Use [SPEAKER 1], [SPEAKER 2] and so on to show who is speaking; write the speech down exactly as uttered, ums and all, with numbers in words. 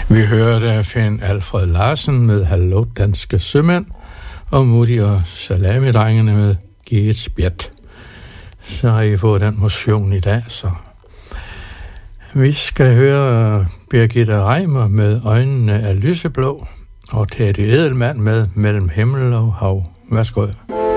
[SPEAKER 1] Vi hørte Finn Alfred Larsen med Hallo Danske Sømænd, og Mutti og Salami-drengene med Giv et spjæt. Så har I fået den motion i dag, så. Vi skal høre Birgitte Reimer med Øjnene af lyseblå, og Teddy Edelmann med Mellem himmel og hav. Værsgo.